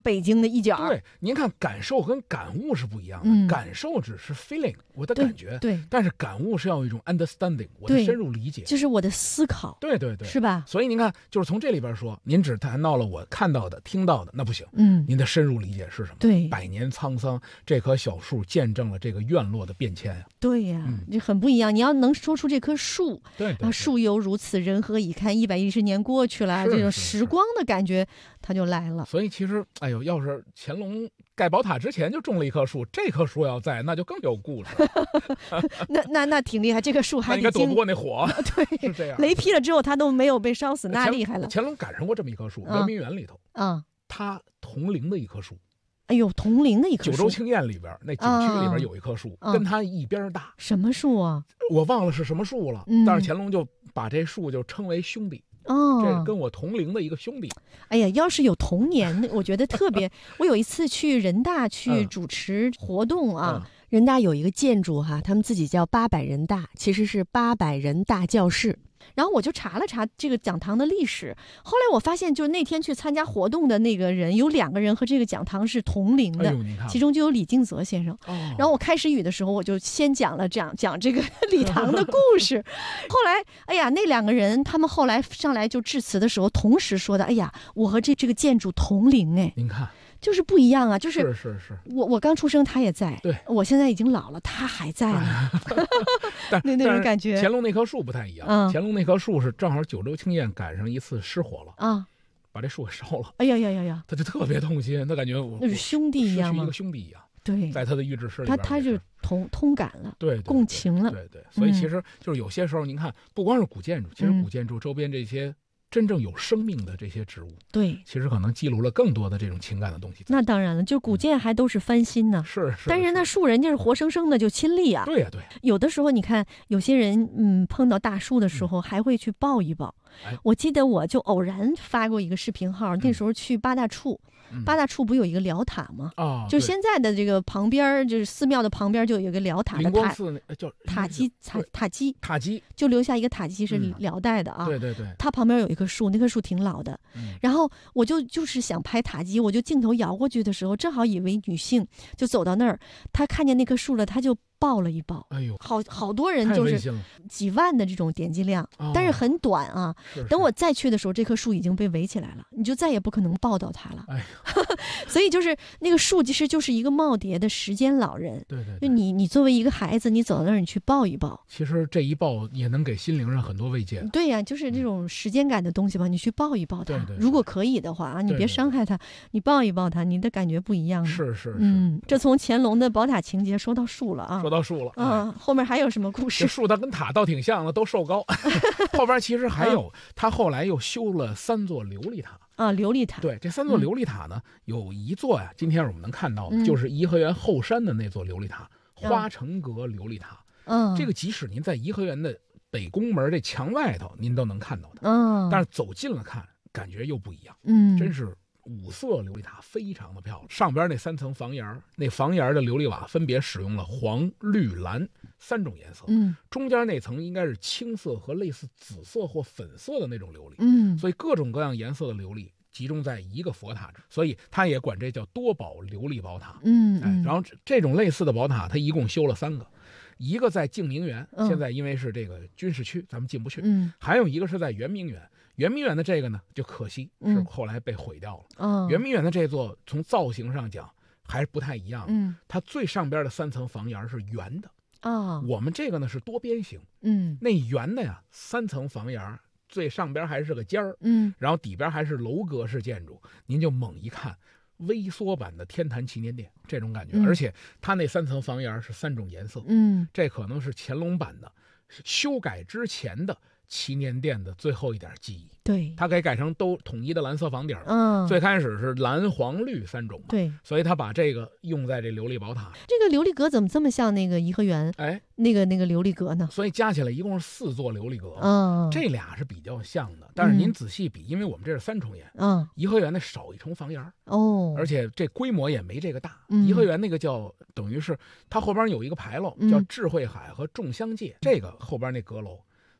北京的一角。 对，您看感受跟感悟是不一样的，感受只是 feeling 我的感觉， 对， 但是感悟是要有一种 understanding 我的深入理解， 就是我的思考， 对对对， 是吧？ 所以您看，就是从这里边说，您只谈到了我看到的、听到的，那不行，您的深入理解是什么？ 对， 百年沧桑，这棵小树见证了这个院落的变迁呀。 对呀，这很不一样。你要能说出这棵树， 对， 树犹如此，人何以堪？110年过去了，这种时光的感觉，它就来了。 所以其实，哎呦，要是乾隆盖宝塔之前就种了一棵树，这棵树要在，那就更有故事。 那挺厉害，这棵树还应该躲不过那火。 对， 是这样。 雷劈了之后，它都没有被烧死，那厉害了。 乾隆赶上过这么一棵树，圆明园里头，它同龄的一棵树。 哎呦，同龄的一棵树。 九州庆宴里边那景区里边有一棵树，跟它一边大。 什么树啊？ 我忘了是什么树了，但是乾隆就把这树就称为兄弟。这跟我同龄的一个兄弟。 哎呀，要是有同年，我觉得特别。我有一次去人大去主持活动啊，人大有一个建筑哈，他们自己叫800人大，其实是800人大教室。然后我就查了查这个讲堂的历史，后来我发现，就是那天去参加活动的那个人，有2个人和这个讲堂是同龄的，其中就有李敬泽先生。然后我开始语的时候，我就先讲了讲这个礼堂的故事。后来，哎呀，那2个人他们后来上来就致辞的时候，同时说的，哎呀，我和这个建筑同龄，哎， 您看。 就是不一样啊，就是我刚出生，他也在， 对， 我现在已经老了，他还在呢，那种感觉。 乾隆那棵树不太一样，乾隆那棵树是正好九州庆宴赶上一次失火了啊，把这树给烧了。 哎呀呀呀呀， 他就特别痛心，他感觉我那是兄弟一样吗？ 一个兄弟一样。 对， 在他的御制室里边， 他就通感了， 对， 共情了， 对。所以其实就是有些时候，您看，不光是古建筑，其实古建筑周边这些。真正有生命的这些植物， 对， 其实可能记录了更多的这种情感的东西。 那当然了，就古建还都是翻新呢， 是。 但是那树人家是活生生的就亲历啊。 对呀，对。 有的时候你看，有些人碰到大树的时候还会去抱一抱。我记得我就偶然发过一个视频号，那时候去八大处。八大处不有一个辽塔吗？就现在的这个旁边，就是寺庙的旁边就有一个辽塔的塔基，就留下一个塔基是辽代的啊。 对。 它旁边有一棵树，那棵树挺老的。然后我就是想拍塔基，我就镜头摇过去的时候，正好以为女性就走到那儿，她看见那棵树了，她就抱了一抱。 哎呦， 好多人就是几万的这种点击量，但是很短啊。等我再去的时候，这棵树已经被围起来了，你就再也不可能抱到它了。所以就是那个树其实就是一个耄耋的时间老人。 对。 就你作为一个孩子，你走到那儿，你去抱一抱， 其实这一抱也能给心灵上很多慰藉。 对呀，就是这种时间感的东西吧，你去抱一抱它。 对。 如果可以的话啊，你别伤害它，你抱一抱它，你的感觉不一样。 是。 这从乾隆的宝塔情节说到树了啊。 说到树了。 后面还有什么故事？ 这树它跟塔倒挺像的，都瘦高。后边其实还有，他后来又修了3座琉璃塔。 琉璃塔。 对，这3座琉璃塔呢，有一座呀，今天我们能看到的，就是颐和园后山的那座琉璃塔，花城阁琉璃塔。这个即使您在颐和园的北宫门这墙外头，您都能看到的。但是走近了看，感觉又不一样。真是5色琉璃塔，非常的漂亮。上边那3层房檐，那房檐的琉璃瓦分别使用了黄、绿、蓝3种颜色。中间那层应该是青色和类似紫色或粉色的那种琉璃。所以各种各样颜色的琉璃集中在一个佛塔，所以他也管这叫多宝琉璃宝塔。然后这种类似的宝塔，他一共修了3个，一个在静明园，现在因为是这个军事区，咱们进不去。还有一个是在圆明园。圆明园的这个呢，就可惜是后来被毁掉了。圆明园的这座从造型上讲还是不太一样。它最上边的3层房檐是圆的。我们这个呢是多边形。那圆的呀，3层房檐。最上边还是个尖儿，然后底边还是楼阁式建筑，您就猛一看，微缩版的天坛祈年殿这种感觉。而且它那3层房檐是3种颜色。这可能是乾隆版的修改之前的祈年殿的最后一点记忆。 对， 它给改成都统一的蓝色房顶。最开始是蓝、黄、绿3种嘛。对，所以他把这个用在这琉璃宝塔。 这个琉璃阁怎么这么像那个颐和园？那个琉璃阁呢？ 所以加起来一共是4座琉璃阁。这俩是比较像的，但是您仔细比，因为我们这是3重檐。颐和园那少1重房檐。而且这规模也没这个大。颐和园那个叫等于是它后边有一个牌楼，叫智慧海和众香界。这个后边那阁楼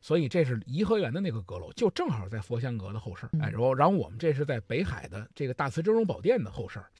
所以这是颐和园的那个阁楼，就正好在佛香阁的后身。然后我们这是在北海的这个大慈真容宝殿的后身。